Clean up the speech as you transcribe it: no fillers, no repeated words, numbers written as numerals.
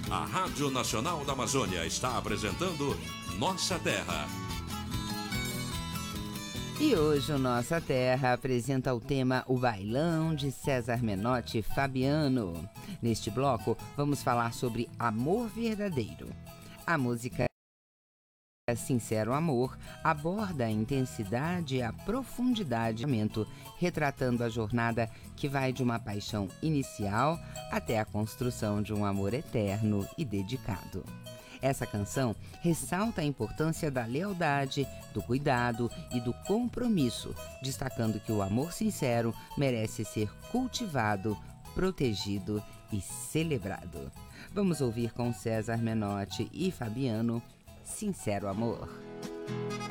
A Rádio Nacional da Amazônia está apresentando Nossa Terra. E hoje o Nossa Terra apresenta o tema O Bailão de César Menotti e Fabiano. Neste bloco, vamos falar sobre amor verdadeiro. A música Sincero Amor aborda a intensidade e a profundidade do amor, retratando a jornada que vai de uma paixão inicial até a construção de um amor eterno e dedicado. Essa canção ressalta a importância da lealdade, do cuidado e do compromisso, destacando que o amor sincero merece ser cultivado, protegido e celebrado. Vamos ouvir com César Menotti e Fabiano, Sincero Amor.